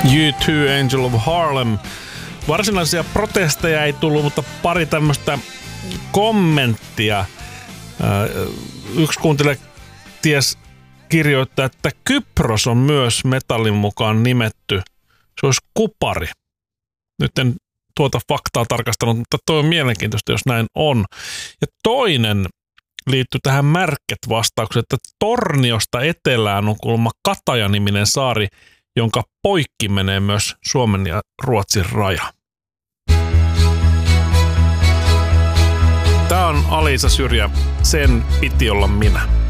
U2 Angel of Harlem. Varsinaisia protesteja ei tullut, mutta pari tämmöistä kommenttia. Yksi kuuntelija ties kirjoittaa, että Kypros on myös metallin mukaan nimetty. Se olisi kupari. Nyt en tuota faktaa tarkastanut, mutta tuo on mielenkiintoista, jos näin on. Ja toinen liittyy tähän Märket-vastaukseen, että Torniosta etelään on kuulemma Kataja-niminen saari, jonka poikki menee myös Suomen ja Ruotsin raja. Tämä on Aliisa Syrjä, sen piti olla minä.